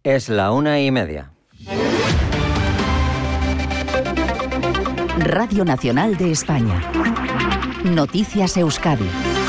Es la 1:30. Radio Nacional de España. Noticias Euskadi.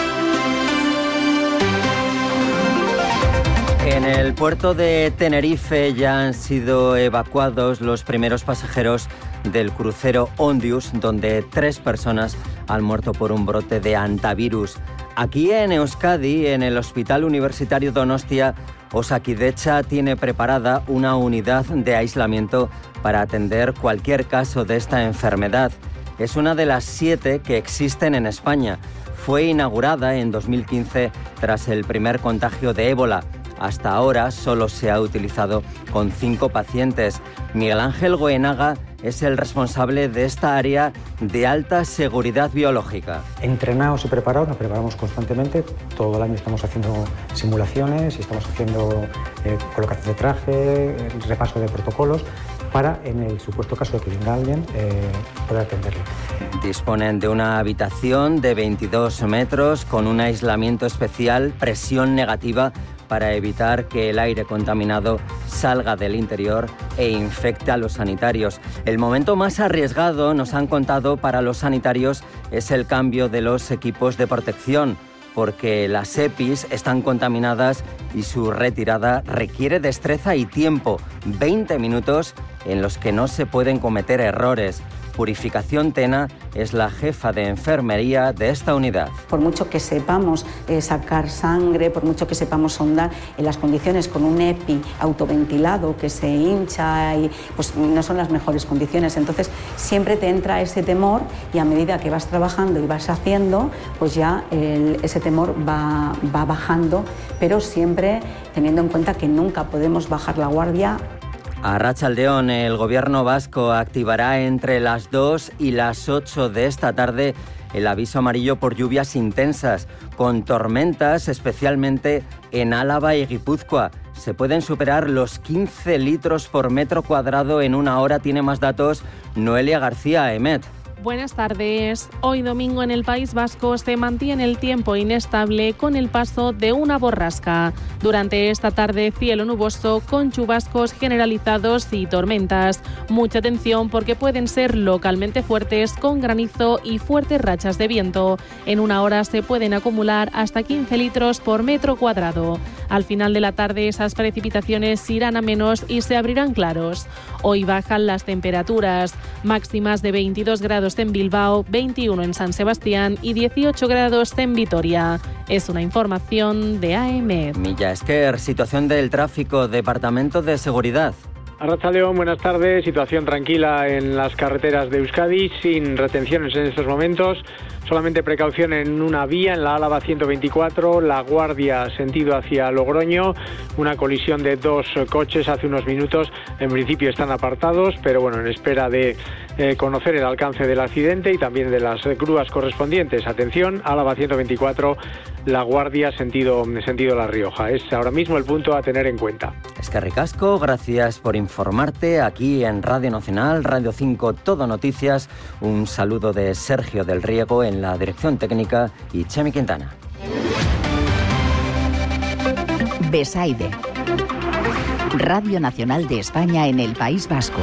En el puerto de Tenerife ya han sido evacuados los primeros pasajeros del crucero Ondius, donde 3 personas han muerto por un brote de hantavirus. Aquí en Euskadi, en el Hospital Universitario Donostia, Osakidetza tiene preparada una unidad de aislamiento para atender cualquier caso de esta enfermedad. Es una de las 7 que existen en España. Fue inaugurada en 2015 tras el primer contagio de ébola. Hasta ahora solo se ha utilizado con 5 pacientes. Miguel Ángel Goenaga es el responsable de esta área de alta seguridad biológica. Entrenados y preparados, nos preparamos constantemente. Todo el año estamos haciendo simulaciones y estamos haciendo colocación de traje, repaso de protocolos, para, en el supuesto caso de que venga alguien, poder atenderlo. Disponen de una habitación de 22 metros con un aislamiento especial, presión negativa, para evitar que el aire contaminado salga del interior e infecte a los sanitarios. El momento más arriesgado, nos han contado, para los sanitarios es el cambio de los equipos de protección, porque las EPIs están contaminadas y su retirada requiere destreza y tiempo, 20 minutos en los que no se pueden cometer errores. Purificación Tena es la jefa de enfermería de esta unidad. Por mucho que sepamos sacar sangre, por mucho que sepamos sondar, en las condiciones con un EPI autoventilado que se hincha, y pues no son las mejores condiciones. Entonces siempre te entra ese temor, y a medida que vas trabajando y vas haciendo, pues ya ese temor va bajando, pero siempre teniendo en cuenta que nunca podemos bajar la guardia. A Arratsaldeon, el gobierno vasco activará entre las 2 y las 8 de esta tarde el aviso amarillo por lluvias intensas, con tormentas especialmente en Álava y Guipúzcoa. Se pueden superar los 15 litros por metro cuadrado en una hora. Tiene más datos Noelia García, Emet. Buenas tardes. Hoy domingo en el País Vasco se mantiene el tiempo inestable con el paso de una borrasca. Durante esta tarde, cielo nuboso con chubascos generalizados y tormentas. Mucha atención porque pueden ser localmente fuertes con granizo y fuertes rachas de viento. En una hora se pueden acumular hasta 15 litros por metro cuadrado. Al final de la tarde esas precipitaciones irán a menos y se abrirán claros. Hoy bajan las temperaturas, máximas de 22 grados en Bilbao, 21 en San Sebastián y 18 grados en Vitoria. Es una información de AEMET. Milla Esker, situación del tráfico, Departamento de Seguridad. Arratsaldeon, buenas tardes. Situación tranquila en las carreteras de Euskadi, sin retenciones en estos momentos. Solamente precaución en una vía, en la Álava 124, La Guardia, sentido hacia Logroño. Una colisión de 2 coches hace unos minutos. En principio están apartados, pero bueno, en espera de conocer el alcance del accidente y también de las grúas correspondientes. Atención, Álava 124, La Guardia, sentido La Rioja. Es ahora mismo el punto a tener en cuenta. Eskerrik asko, gracias por informarte aquí en Radio Nacional, Radio 5, Todo Noticias. Un saludo de Sergio del Riego en la dirección técnica y Chemi Quintana. Besaide. Radio Nacional de España en el País Vasco.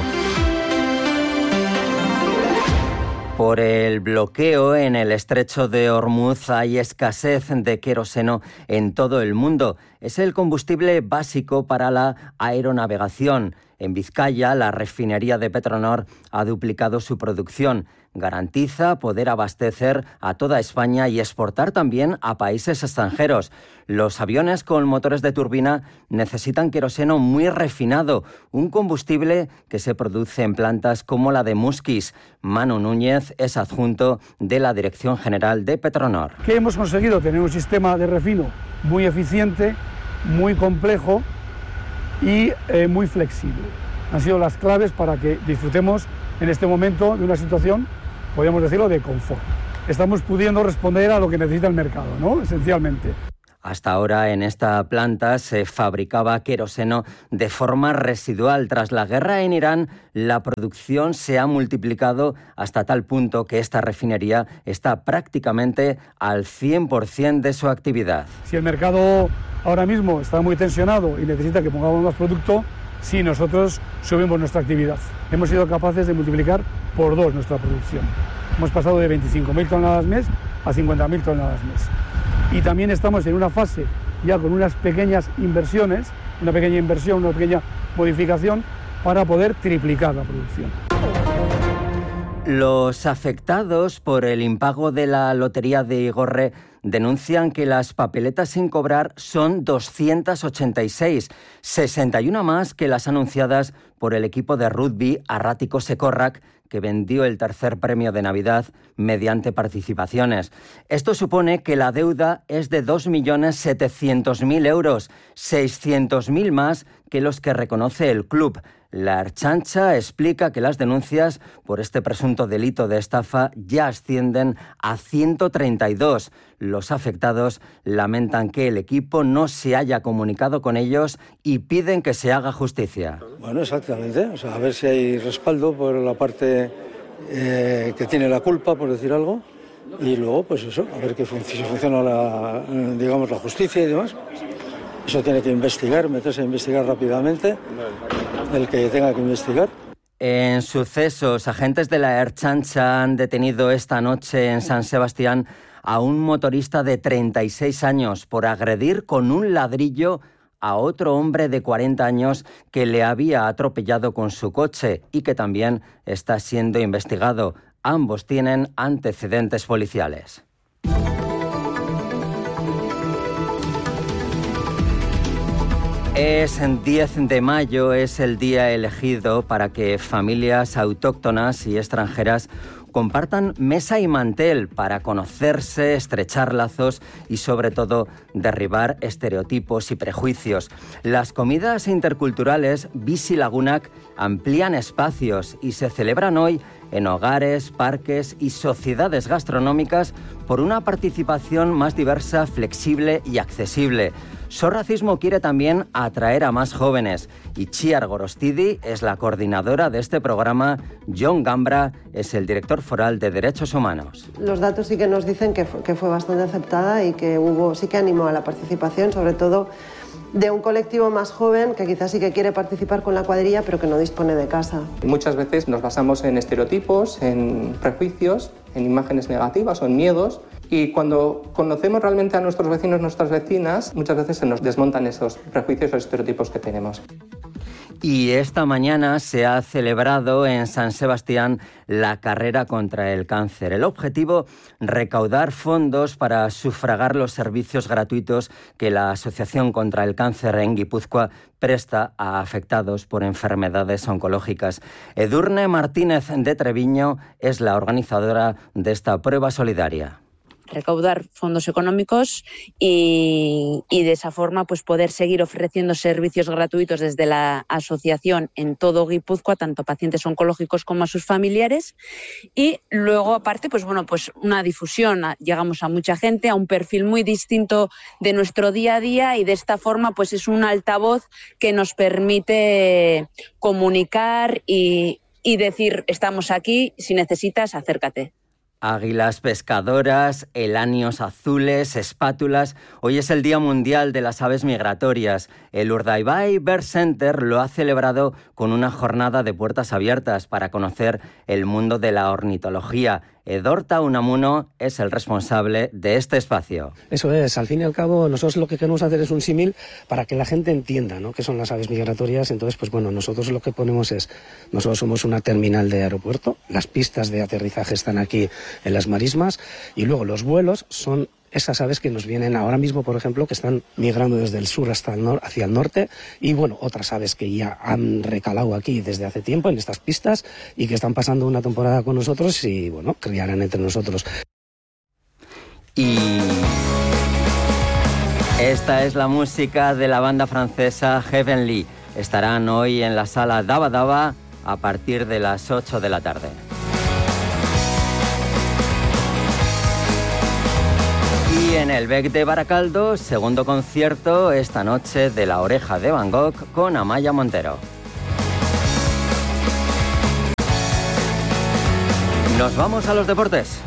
Por el bloqueo en el estrecho de Hormuz hay escasez de queroseno en todo el mundo. Es el combustible básico para la aeronavegación. En Vizcaya, la refinería de Petronor ha duplicado su producción. Garantiza poder abastecer a toda España y exportar también a países extranjeros. Los aviones con motores de turbina necesitan queroseno muy refinado, un combustible que se produce en plantas como la de Muskis. Manu Núñez es adjunto de la Dirección General de Petronor. ¿Qué hemos conseguido? Tener un sistema de refino muy eficiente, muy complejo y muy flexible. Han sido las claves para que disfrutemos en este momento de una situación, podríamos decirlo, de confort. Estamos pudiendo responder a lo que necesita el mercado, ¿no? Esencialmente. Hasta ahora en esta planta se fabricaba queroseno de forma residual. Tras la guerra en Irán, la producción se ha multiplicado hasta tal punto que esta refinería está prácticamente al 100% de su actividad. Si el mercado ahora mismo está muy tensionado y necesita que pongamos más producto, si nosotros subimos nuestra actividad. Hemos sido capaces de multiplicar por 2 nuestra producción. Hemos pasado de 25.000 toneladas mes a 50.000 toneladas mes. Y también estamos en una fase ya con unas pequeñas inversiones, una pequeña inversión, una pequeña modificación para poder triplicar la producción. Los afectados por el impago de la lotería de Igorre denuncian que las papeletas sin cobrar son 286, 61 más que las anunciadas por el equipo de rugby Arrático Sekorrak, que vendió el tercer premio de Navidad mediante participaciones. Esto supone que la deuda es de 2.700.000 euros, 600.000 más que los que reconoce el club. La Ertzaintza explica que las denuncias por este presunto delito de estafa ya ascienden a 132. Los afectados lamentan que el equipo no se haya comunicado con ellos y piden que se haga justicia. Bueno, exactamente. O sea, a ver si hay respaldo por la parte que tiene la culpa, por decir algo. Y luego, pues eso, a ver si funciona la justicia y demás. Eso tiene que investigar, meterse a investigar rápidamente, el que tenga que investigar. En sucesos, agentes de la Ertzaintza han detenido esta noche en San Sebastián a un motorista de 36 años por agredir con un ladrillo a otro hombre de 40 años que le había atropellado con su coche y que también está siendo investigado. Ambos tienen antecedentes policiales. Es el 10 de mayo, es el día elegido para que familias autóctonas y extranjeras compartan mesa y mantel para conocerse, estrechar lazos y sobre todo derribar estereotipos y prejuicios. Las comidas interculturales Bizi Lagunak amplían espacios y se celebran hoy en hogares, parques y sociedades gastronómicas por una participación más diversa, flexible y accesible. Sorracismo quiere también atraer a más jóvenes. Itziar Gorostidi es la coordinadora de este programa. John Gambra es el director foral de Derechos Humanos. Los datos sí que nos dicen que fue bastante aceptada y que sí que animó a la participación, sobre todo de un colectivo más joven que quizás sí que quiere participar con la cuadrilla pero que no dispone de casa. Muchas veces nos basamos en estereotipos, en prejuicios, en imágenes negativas o en miedos. Y cuando conocemos realmente a nuestros vecinos, nuestras vecinas, muchas veces se nos desmontan esos prejuicios o estereotipos que tenemos. Y esta mañana se ha celebrado en San Sebastián la carrera contra el cáncer. El objetivo, recaudar fondos para sufragar los servicios gratuitos que la Asociación contra el Cáncer en Guipúzcoa presta a afectados por enfermedades oncológicas. Edurne Martínez de Treviño es la organizadora de esta prueba solidaria. Recaudar fondos económicos y de esa forma pues poder seguir ofreciendo servicios gratuitos desde la asociación en todo Guipúzcoa, tanto a pacientes oncológicos como a sus familiares. Y luego aparte pues una difusión, llegamos a mucha gente, a un perfil muy distinto de nuestro día a día y de esta forma pues es un altavoz que nos permite comunicar y decir estamos aquí, si necesitas acércate. Águilas pescadoras, elanios azules, espátulas. Hoy es el Día Mundial de las Aves Migratorias. El Urdaibai Bird Center lo ha celebrado con una jornada de puertas abiertas para conocer el mundo de la ornitología. Edorta Unamuno es el responsable de este espacio. Eso es, al fin y al cabo nosotros lo que queremos hacer es un símil para que la gente entienda, ¿no?, qué son las aves migratorias. Entonces, nosotros lo que ponemos es, nosotros somos una terminal de aeropuerto, las pistas de aterrizaje están aquí en las marismas y luego los vuelos son esas aves que nos vienen ahora mismo, por ejemplo, que están migrando desde el sur hasta hacia el norte y otras aves que ya han recalado aquí desde hace tiempo en estas pistas y que están pasando una temporada con nosotros y criarán entre nosotros. Y esta es la música de la banda francesa Heavenly. Estarán hoy en la sala Daba Daba a partir de las 8 de la tarde. Y en el Bec de Baracaldo, segundo concierto esta noche de La Oreja de Van Gogh con Amaya Montero. Nos vamos a los deportes.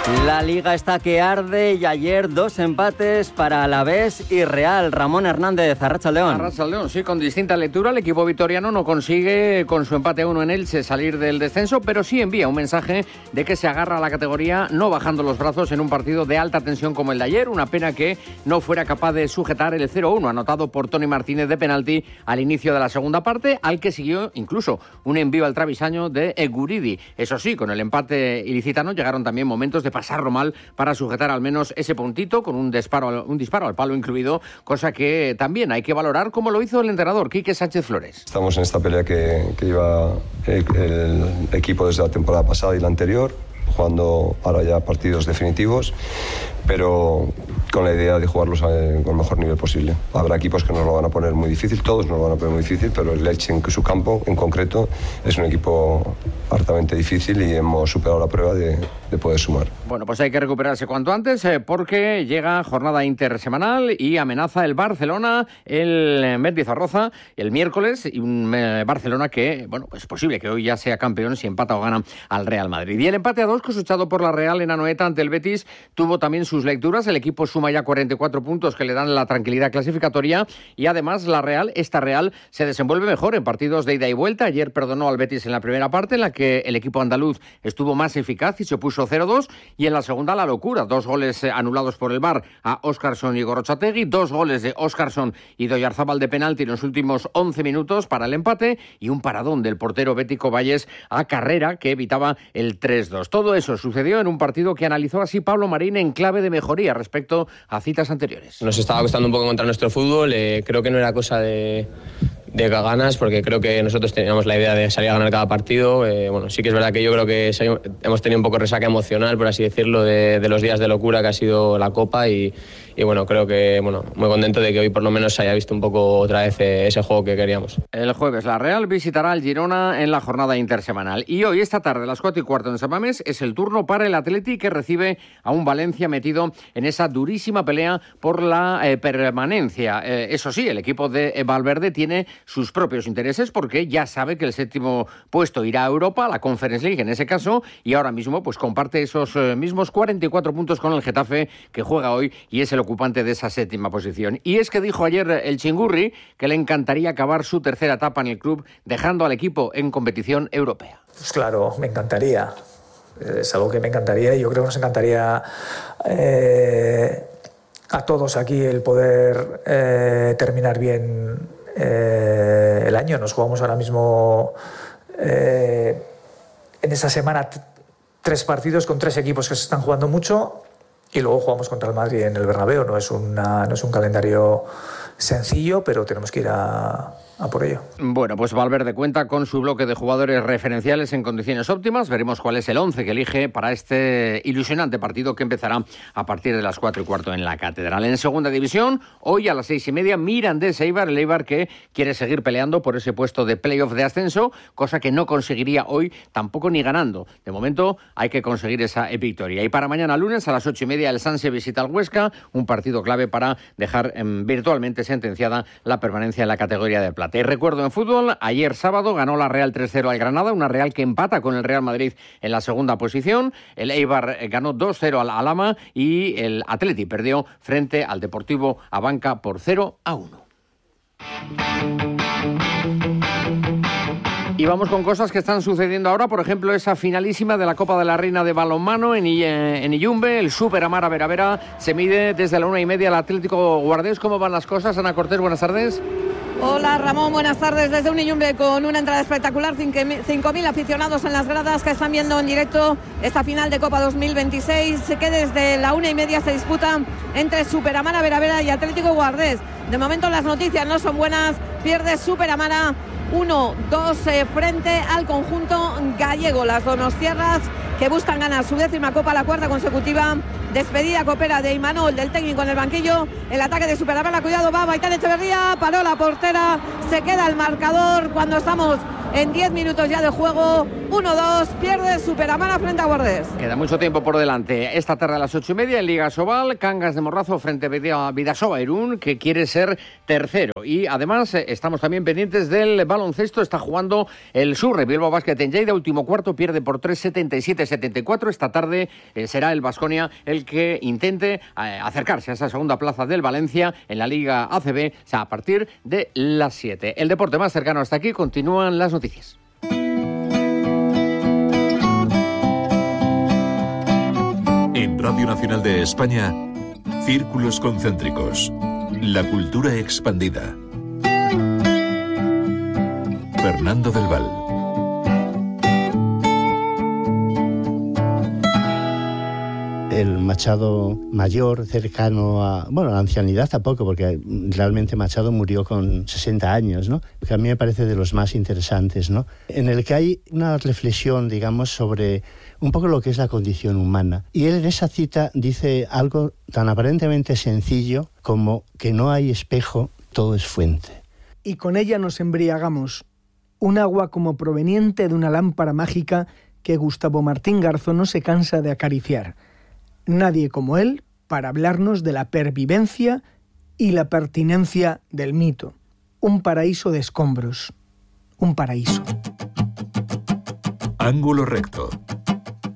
La Liga está que arde y ayer 2 empates para Alavés y Real. Ramón Hernández, Arratsaldeon. Arratsaldeon, sí, con distinta lectura. El equipo vitoriano no consigue, con su empate 1 en Elche, salir del descenso, pero sí envía un mensaje de que se agarra a la categoría, no bajando los brazos en un partido de alta tensión como el de ayer. Una pena que no fuera capaz de sujetar el 0-1, anotado por Toni Martínez de penalti al inicio de la segunda parte, al que siguió incluso un envío al travisaño de Eguridi. Eso sí, con el empate ilicitano llegaron también momentos de pasarlo mal para sujetar al menos ese puntito con un disparo al palo incluido, cosa que también hay que valorar, como lo hizo el entrenador Quique Sánchez Flores. Estamos en esta pelea que lleva el equipo desde la temporada pasada y la anterior, jugando ahora ya partidos definitivos, pero con la idea de jugarlos con el mejor nivel posible. Habrá equipos que nos lo van a poner muy difícil, todos nos lo van a poner muy difícil, pero el Elche en su campo en concreto es un equipo hartamente difícil y hemos superado la prueba de poder sumar. Bueno, pues hay que recuperarse cuanto antes porque llega jornada intersemanal y amenaza el Barcelona, el Mendizorroza el miércoles, y un Barcelona que, bueno, es posible que hoy ya sea campeón si empata o gana al Real Madrid. Y el empate a 2 cosechado por la Real en Anoeta ante el Betis tuvo también sus lecturas. El equipo suma ya 44 puntos que le dan la tranquilidad clasificatoria y además esta Real se desenvuelve mejor en partidos de ida y vuelta. Ayer perdonó al Betis en la primera parte, en la que el equipo andaluz estuvo más eficaz y se puso 0-2, y en la segunda la locura, 2 goles anulados por el VAR a Óscarson y Gorrotxategi, 2 goles de Óscarson y de Oyarzábal de penalti en los últimos 11 minutos para el empate y un paradón del portero Bético Valles a Carrera que evitaba el 3-2. Todo eso sucedió en un partido que analizó así Pablo Marín en clave de mejoría respecto a citas anteriores. Nos estaba costando un poco encontrar nuestro fútbol, creo que no era cosa de ganas, porque creo que nosotros teníamos la idea de salir a ganar cada partido. Bueno, sí que es verdad que yo creo que hemos tenido un poco de resaca emocional, por así decirlo, de los días de locura que ha sido la Copa y bueno, creo que muy contento de que hoy por lo menos se haya visto un poco otra vez ese juego que queríamos. El jueves la Real visitará al Girona en la jornada intersemanal y hoy esta tarde a las 4:15 en San Mamés es el turno para el Atleti, que recibe a un Valencia metido en esa durísima pelea por la permanencia. Eso sí, el equipo de Valverde tiene sus propios intereses porque ya sabe que el 7º puesto irá a Europa, a la Conference League en ese caso, y ahora mismo pues comparte esos mismos 44 puntos con el Getafe, que juega hoy y es el ocupante de esa 7ª posición. Y es que dijo ayer el Chingurri que le encantaría acabar su tercera etapa en el club dejando al equipo en competición europea. Pues claro, me encantaría. Es algo que me encantaría y yo creo que nos encantaría a todos aquí el poder terminar bien el año. Nos jugamos ahora mismo en esta semana 3 partidos con 3 equipos que se están jugando mucho y luego jugamos contra el Madrid en el Bernabéu. No es un calendario sencillo, pero tenemos que ir a por ello. Bueno, pues Valverde cuenta con su bloque de jugadores referenciales en condiciones óptimas. Veremos cuál es el 11 que elige para este ilusionante partido que empezará a partir de las 4:15 en la Catedral. En segunda división, hoy a las 6:30, Mirandés-Eibar, el Eibar que quiere seguir peleando por ese puesto de playoff de ascenso, cosa que no conseguiría hoy tampoco ni ganando. De momento hay que conseguir esa victoria. Y para mañana lunes a las 8:30 el Sanse visita al Huesca, un partido clave para dejar virtualmente sentenciada la permanencia en la categoría de plata. Y recuerdo en fútbol, ayer sábado ganó la Real 3-0 al Granada, una Real que empata con el Real Madrid en la segunda posición. El Eibar ganó 2-0 al Alhama y el Atleti perdió frente al Deportivo Abanca por 0-1. Y vamos con cosas que están sucediendo ahora, por ejemplo, esa finalísima de la Copa de la Reina de balonmano en Iyumbe, el Super Amara Vera se mide desde la 1:30 al Atlético Guardés. ¿Cómo van las cosas? Ana Cortés, buenas tardes. Hola Ramón, buenas tardes desde Uniyumbe con una entrada espectacular, 5.000 aficionados en las gradas que están viendo en directo esta final de Copa 2026 que desde la 1:30 se disputa entre Super Amara Vera y Atlético Guardés. De momento las noticias no son buenas, pierde Super Amara 1-2 frente al conjunto gallego. Las donostiarras que buscan ganar su 10ª Copa, la 4ª consecutiva. Despedida copera de Imanol, del técnico en el banquillo. El ataque de Super Amara, cuidado, va Baitán Echeverría, paró la portera, se queda el marcador cuando estamos en 10 minutos ya de juego. 1-2, pierde Superamara frente a Guardés. Queda mucho tiempo por delante. Esta tarde a las 8:30 en Liga Sobal, Cangas de Morrazo frente a Bidasoa Irún, que quiere ser tercero. Y además estamos también pendientes del baloncesto. Está jugando el Surre Bilbao Basket en Lleida, último cuarto, pierde por 3, 77-74. Esta tarde será el Baskonia el que intente acercarse a esa segunda plaza del Valencia en la Liga ACB, o sea, a partir de las 7. El deporte más cercano hasta aquí, continúan las noticias. En Radio Nacional de España, Círculos Concéntricos. La cultura expandida. Fernando del Val. El Machado mayor, cercano a la ancianidad tampoco, porque realmente Machado murió con 60 años, ¿no? Que a mí me parece de los más interesantes, ¿no? En el que hay una reflexión, digamos, sobre un poco lo que es la condición humana. Y él en esa cita dice algo tan aparentemente sencillo como que no hay espejo, todo es fuente. Y con ella nos embriagamos. Un agua como proveniente de una lámpara mágica que Gustavo Martín Garzón no se cansa de acariciar. Nadie como él para hablarnos de la pervivencia y la pertinencia del mito. Un paraíso de escombros. Un paraíso. Ángulo recto.